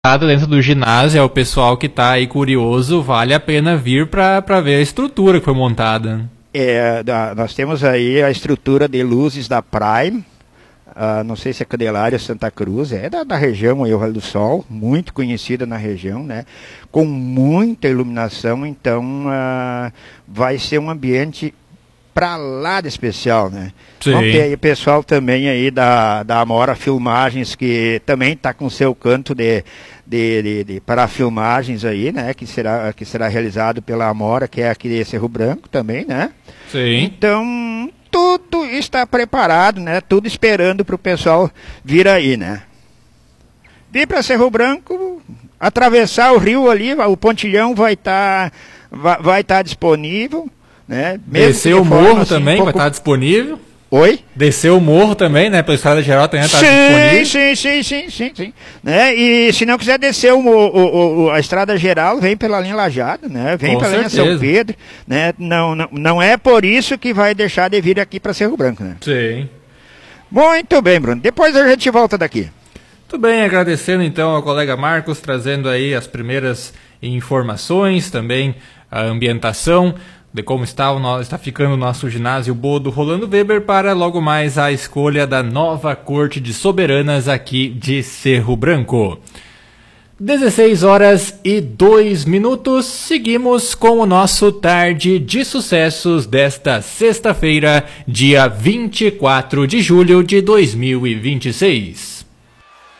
dentro do ginásio, é o pessoal que tá aí curioso, vale a pena vir para ver a estrutura que foi montada. Nós temos aí a estrutura de luzes da Prime, não sei se é Candelária Santa Cruz, é da região aí, o Vale do Sol, muito conhecida na região, né? Com muita iluminação, então vai ser um ambiente para lá de especial, né? Sim. Vamos ter aí pessoal também aí da Amora Filmagens, que também está com seu canto para filmagens aí, né? Que será realizado pela Amora, que é aqui de Cerro Branco também, né? Sim. Então, tudo está preparado, né? Tudo esperando para o pessoal vir aí, né? Vir para Cerro Branco, atravessar o rio ali, o pontilhão vai estar disponível, né? Descer o morro assim, também vai estar disponível. Oi? Descer o morro também, né? Pela estrada geral também está disponível. Sim. Né? E se não quiser descer a estrada geral, vem pela linha Lajada, né? Vem pela linha São Pedro, né? Não é por isso que vai deixar de vir aqui para Cerro Branco, né? Sim. Muito bem, Bruno. Depois a gente volta daqui. Muito bem, agradecendo então ao colega Marcos, trazendo aí as primeiras informações, também a ambientação de como está ficando o nosso ginásio Bodo Rolando Weber para logo mais a escolha da nova Corte de Soberanas aqui de Cerro Branco. 16h02, seguimos com o nosso Tarde de Sucessos desta sexta-feira, dia 24 de julho de 2026.